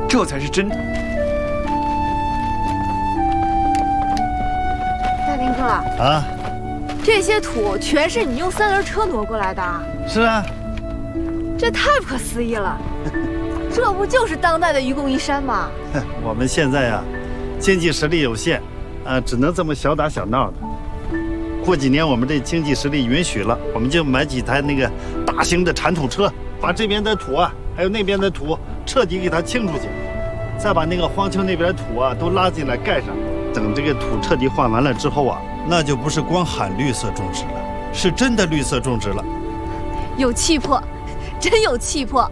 这才是真的。 大林哥啊， 这些土全是你用3轮车挪过来的？ 是啊， 这太不可思议了！这不就是当代的愚公移山吗？ 我们现在呀，经济实力有限，只能这么小打小闹的。过几年我们这经济实力允许了，我们就买几台那个大型的铲土车，把这边的土啊，还有那边的土彻底给它清出去，再把那个荒丘那边的土啊都拉进来盖上。等这个土彻底换完了之后啊，那就不是光喊绿色种植了，是真的绿色种植了。 有气魄，真有气魄。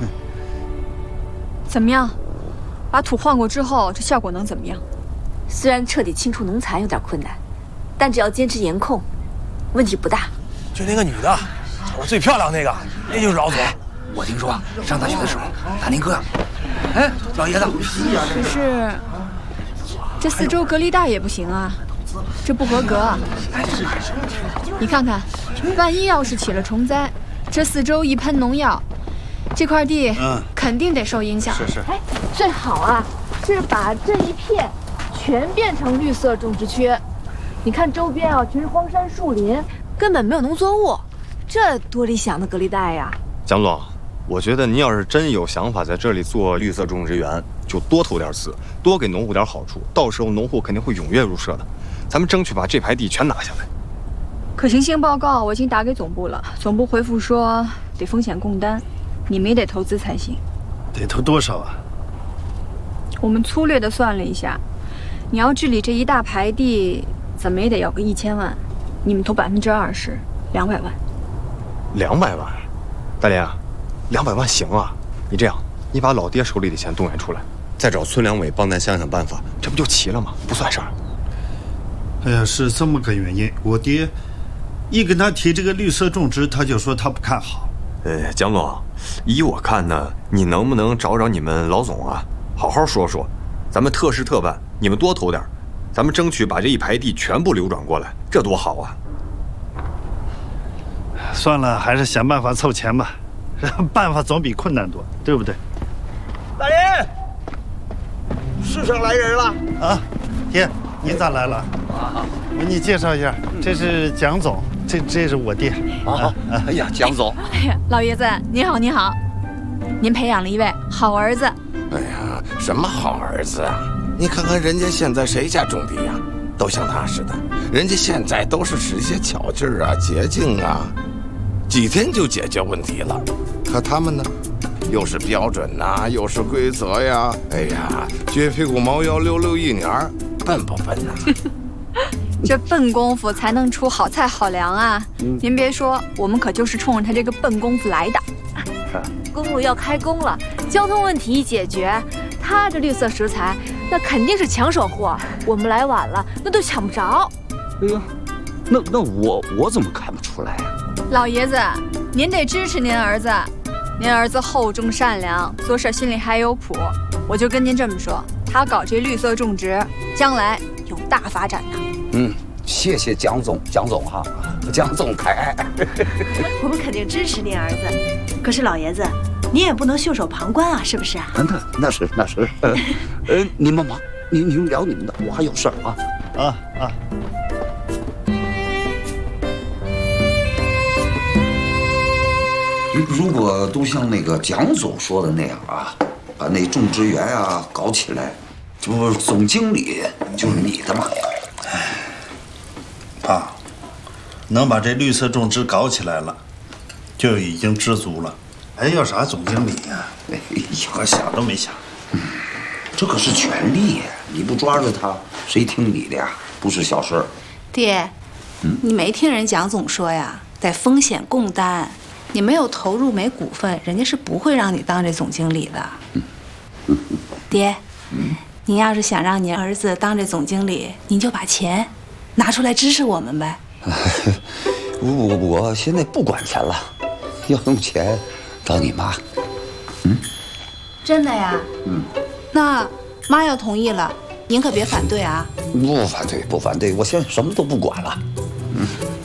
怎么样？把土换过之后，这效果能怎么样？ 虽然彻底清除农残有点困难，但只要坚持严控，问题不大。 就那个女的，长得最漂亮那个，那就是老总。 我听说上大学的时候，大林哥，哎，老爷子， 可是这4周隔离带也不行啊，这不合格啊。你看看，万一要是起了虫灾，这4周一喷农药，这块地肯定得受影响。 是。 哎，最好啊是把这一片全变成绿色种植区。你看周边啊，全是荒山树林，根本没有农作物，这多理想的隔离带呀！ 蒋总，我觉得您要是真有想法在这里做绿色种植园，就多投点资，多给农户点好处，到时候农户肯定会踊跃入社的。咱们争取把这排地全拿下来。 可行性报告我已经打给总部了，总部回复说得风险共担，你们也得投资才行。 得投多少啊？ 我们粗略的算了一下，你要治理这一大排地，怎么也得要个1000万，你们投20%，200万。 200万，大林，200万行啊！你这样，你把老爹手里的钱动员出来，再找村两委帮咱想想办法，这不就齐了吗？不算事儿。 哎呀，是这么个原因。我爹一跟他提这个绿色种植，他就说他不看好。 蒋总，依我看呢，你能不能找找你们老总啊，好好说说，咱们特事特办，你们多投点，咱们争取把这一排地全部流转过来，这多好啊！ 算了，还是想办法凑钱吧，办法总比困难多，对不对？ 大林，市上来人了啊！爹，您咋来了？我给你介绍一下，这是蒋总，这是我爹。 哎呀，蒋总， 哎呀，老爷子您好，您好，您培养了一位好儿子。 哎呀，什么好儿子啊！你看看人家现在谁家种地呀，都像他似的，人家现在都是使些巧劲儿啊、捷径啊，几天就解决问题了。可他们呢，又是标准呐，又是规则呀，哎呀，撅屁股猫腰溜溜一年儿，笨不笨呐？ 这笨功夫才能出好菜好粮啊！您别说，我们可就是冲着他这个笨功夫来的。 公路要开工了，交通问题一解决，他这绿色食材那肯定是抢手货。我们来晚了，那都抢不着。 哎呀，那我怎么看不出来啊？ 老爷子，您得支持您儿子，您儿子厚重善良，做事心里还有谱。我就跟您这么说，他搞这绿色种植，将来有大发展的。 谢谢蒋总哈，蒋总开。 我们肯定支持您儿子，可是老爷子，您也不能袖手旁观啊，是不是啊？ 那是。您忙，您聊你们的，我还有事儿啊。如果都像那个蒋总说的那样啊，把那种植园啊搞起来，这不总经理就是你的嘛。 爸，能把这绿色种植搞起来了，就已经知足了。还要啥总经理呀？我想都没想。 这可是权力，你不抓住他，谁听你的呀？不是小事儿。 爹，你没听人蒋总说呀，得风险共担。你没有投入没股份，人家是不会让你当这总经理的。爹，您要是想让您儿子当这总经理，您就把钱拿出来支持我们呗。 我现在不管钱了，要用钱找你妈。 真的呀？那妈要同意了，您可别反对啊。 不反对，我现在什么都不管了。